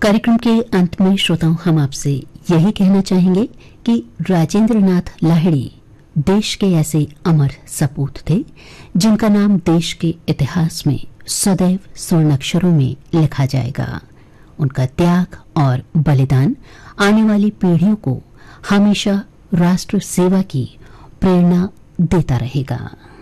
कार्यक्रम के अंत में श्रोताओं हम आपसे यही कहना चाहेंगे कि राजेंद्र नाथ लाहिड़ी देश के ऐसे अमर सपूत थे जिनका नाम देश के इतिहास में सदैव स्वर्ण अक्षरों में लिखा जाएगा। उनका त्याग और बलिदान आने वाली पीढ़ियों को हमेशा राष्ट्र सेवा की प्रेरणा देता रहेगा।